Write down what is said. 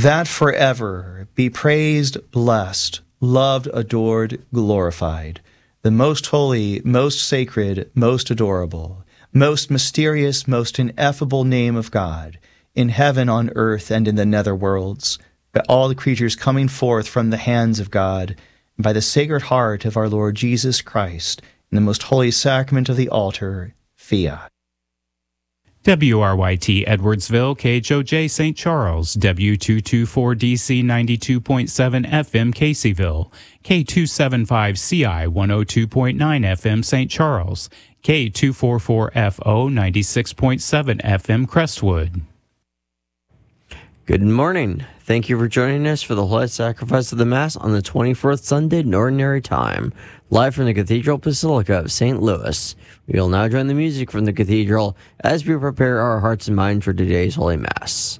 that forever be praised, blessed, loved, adored, glorified, the most holy, most sacred, most adorable, most mysterious, most ineffable name of God, in heaven, on earth, and in the nether worlds, by all the creatures coming forth from the hands of God, and by the Sacred Heart of our Lord Jesus Christ, in the most holy sacrament of the altar, fiat. WRYT Edwardsville, KHOJ St. Charles, W224DC 92.7 FM Caseyville, K275CI 102.9 FM St. Charles, K244FO 96.7 FM Crestwood. Good morning. Thank you for joining us for the Holy Sacrifice of the Mass on the 24th Sunday in Ordinary Time, live from the Cathedral Basilica of St. Louis. We will now join the music from the Cathedral as we prepare our hearts and minds for today's Holy Mass.